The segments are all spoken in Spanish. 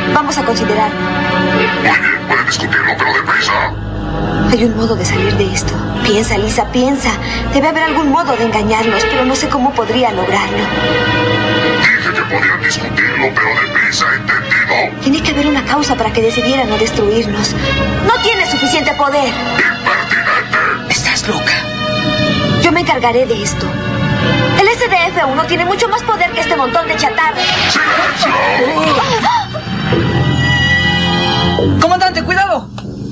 Vamos a considerarlo. Muy bien, pueden discutirlo, pero deprisa. Hay un modo de salir de esto. Piensa, Lisa, piensa. Debe haber algún modo de engañarlos, pero no sé cómo podría lograrlo. Dije que podían discutirlo, pero deprisa, ¿entendido? Tiene que haber una causa para que decidieran no destruirnos. ¡No tiene suficiente poder! ¡Impertinente! Estás loca. Yo me encargaré de esto. El SDF-1 tiene mucho más poder que este montón de chatarra. ¡Silencio! ¡Comandante, cuidado!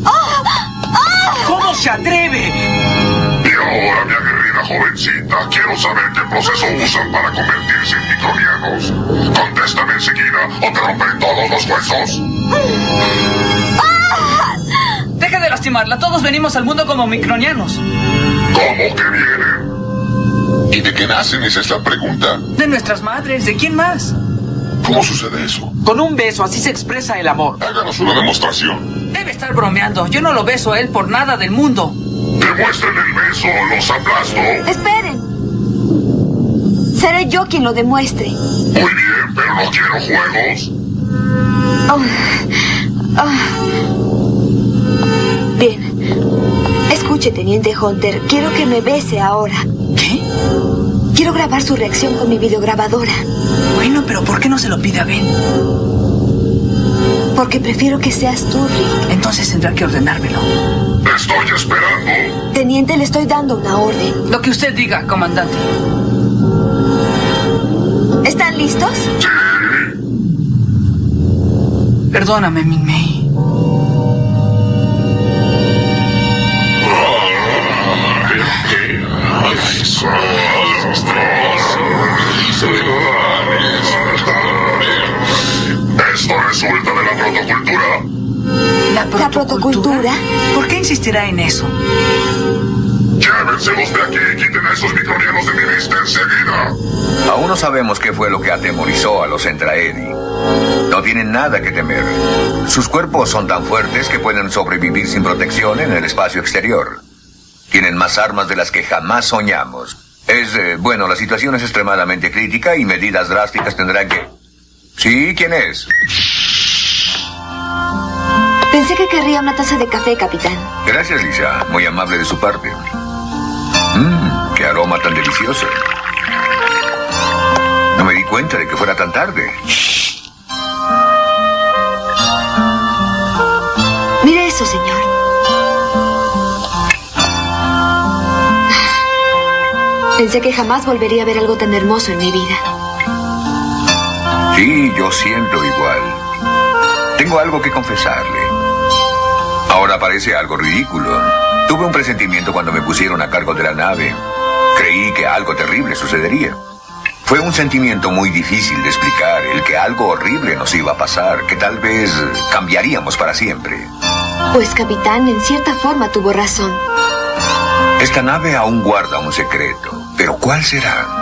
¿Cómo se atreve? Y ahora, mi aguerrida jovencita, quiero saber qué proceso usan para convertirse en micronianos. Contéstame enseguida o te romperé todos los huesos. Deja de lastimarla. Todos venimos al mundo como micronianos. ¿Cómo que vienen? ¿Y de qué nacen? Esa es la pregunta. De nuestras madres. ¿De quién más? ¿Cómo sucede eso? Con un beso. Así se expresa el amor. Háganos una demostración. Debe estar bromeando. Yo no lo beso a él por nada del mundo. Demuestren el beso, los aplasto. Esperen. Seré yo quien lo demuestre. Muy bien, pero no quiero juegos. Bien. Escuche, Teniente Hunter. Quiero que me bese ahora. ¿Qué? Quiero grabar su reacción con mi videograbadora. Bueno, pero ¿por qué no se lo pide a Ben? Porque prefiero que seas tú, Rick. Entonces tendrá que ordenármelo. Estoy esperando. Teniente, le estoy dando una orden. Lo que usted diga, comandante. ¿Están listos? Sí. Perdóname, Min May. Esto resulta de la protocultura. ¿La protocultura? ¿Por qué insistirá en eso? Llévenselos de aquí y quiten a esos micronianos de mi vista enseguida. Aún no sabemos qué fue lo que atemorizó a los Entraedi. No tienen nada que temer. Sus cuerpos son tan fuertes que pueden sobrevivir sin protección en el espacio exterior. Tienen más armas de las que jamás soñamos. Bueno, la situación es extremadamente crítica y medidas drásticas tendrán que... ¿Sí? ¿Quién es? Pensé que querría una taza de café, capitán. Gracias, Lisa. Muy amable de su parte. ¡Qué aroma tan delicioso! No me di cuenta de que fuera tan tarde. Mire eso, señor. Pensé que jamás volvería a ver algo tan hermoso en mi vida. Sí, yo siento igual. Tengo algo que confesarle. Ahora parece algo ridículo. Tuve un presentimiento cuando me pusieron a cargo de la nave. Creí que algo terrible sucedería. Fue un sentimiento muy difícil de explicar, el que algo horrible nos iba a pasar, que tal vez cambiaríamos para siempre. Pues, capitán, en cierta forma tuvo razón. Esta nave aún guarda un secreto, pero ¿cuál será?